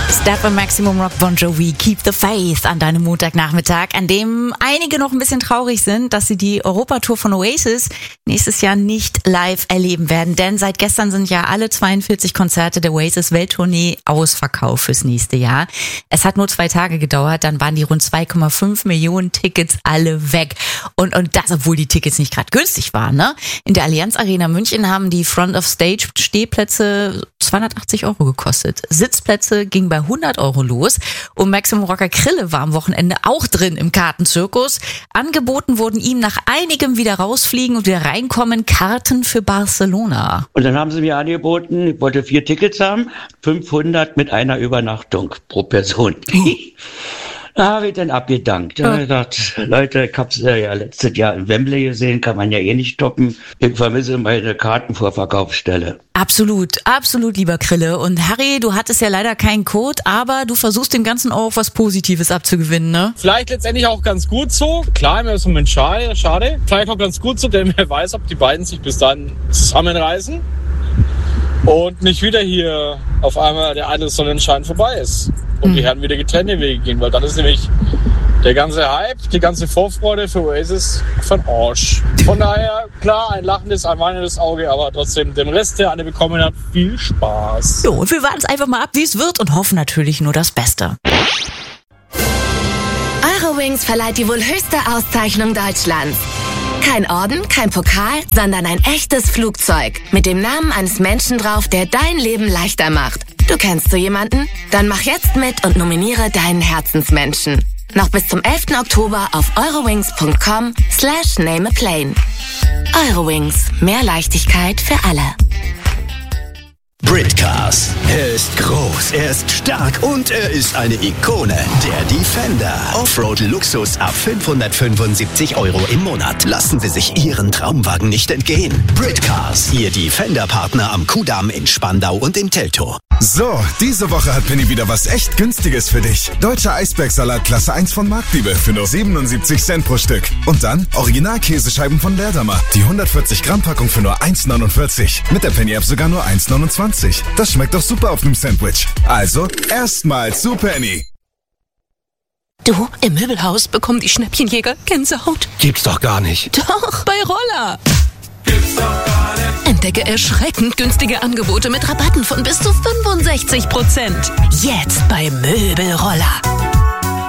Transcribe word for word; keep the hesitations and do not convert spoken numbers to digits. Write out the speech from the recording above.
Step und Maximum Rock, Bon Jovi, Keep the Faith an deinem Montagnachmittag, an dem einige noch ein bisschen traurig sind, dass sie die Europatour von Oasis nächstes Jahr nicht live erleben werden. Denn seit gestern sind ja alle zweiundvierzig Konzerte der Oasis Welttournee ausverkauft fürs nächste Jahr. Es hat nur zwei Tage gedauert, dann waren die rund zwei Komma fünf Millionen Tickets alle weg. Und, und das, obwohl die Tickets nicht gerade günstig waren, ne? In der Allianz Arena München haben die Front of Stage Stehplätze zweihundertachtzig Euro gekostet. Sitzplätze ging bei hundert Euro los. Und Maximum Rocker Krille war am Wochenende auch drin im Kartenzirkus. Angeboten wurden ihm nach einigem wieder rausfliegen und wieder reinkommen Karten für Barcelona. Und dann haben sie mir angeboten, ich wollte vier Tickets haben, fünfhundert mit einer Übernachtung pro Person. Da habe ich dann abgedankt. Da habe ich gedacht, Leute, ich habe es ja letztes Jahr in Wembley gesehen, kann man ja eh nicht toppen. Ich vermisse meine Kartenvorverkaufsstelle. Absolut, absolut, lieber Krille. Und Harry, du hattest ja leider keinen Code, aber du versuchst dem Ganzen auch was Positives abzugewinnen, ne? Vielleicht letztendlich auch ganz gut so. Klar, im ersten Moment schade, schade. Vielleicht auch ganz gut so, denn wer weiß, ob die beiden sich bis dann zusammenreißen und nicht wieder hier auf einmal der eine Sonnenschein vorbei ist und mhm. die Herren wieder getrennte Wege gehen, weil dann ist nämlich der ganze Hype, die ganze Vorfreude für Oasis von Arsch. Von daher, klar, ein lachendes, ein weinendes Auge, aber trotzdem dem Rest, der eine bekommen hat, viel Spaß. Jo, und wir warten es einfach mal ab, wie es wird und hoffen natürlich nur das Beste. Eurowings verleiht die wohl höchste Auszeichnung Deutschlands. Kein Orden, kein Pokal, sondern ein echtes Flugzeug mit dem Namen eines Menschen drauf, der dein Leben leichter macht. Du kennst so jemanden? Dann mach jetzt mit und nominiere deinen Herzensmenschen. Noch bis zum elften Oktober auf eurowings.com slash name a plane. Eurowings. Mehr Leichtigkeit für alle. Britcars. Er ist groß, er ist stark und er ist eine Ikone. Der Defender. Offroad-Luxus ab fünfhundertfünfundsiebzig Euro im Monat. Lassen Sie sich Ihren Traumwagen nicht entgehen. Britcars. Ihr Defender-Partner am Kudamm in Spandau und im Teltow. So, diese Woche hat Penny wieder was echt Günstiges für dich. Deutscher Eisbergsalat Klasse eins von Marktliebe für nur siebenundsiebzig Cent pro Stück. Und dann Original-Käsescheiben von Lehrdamer. Die hundertvierzig Gramm Packung für nur eins neunundvierzig. Mit der Penny-App sogar nur eins neunundzwanzig. Das schmeckt doch super auf einem Sandwich. Also, erstmal zu Penny. Du, im Möbelhaus bekommen die Schnäppchenjäger Gänsehaut. Gibt's doch gar nicht. Doch, bei Roller. Gibt's doch gar nicht. Entdecke erschreckend günstige Angebote mit Rabatten von bis zu fünfundsechzig Prozent. Jetzt bei Möbelroller.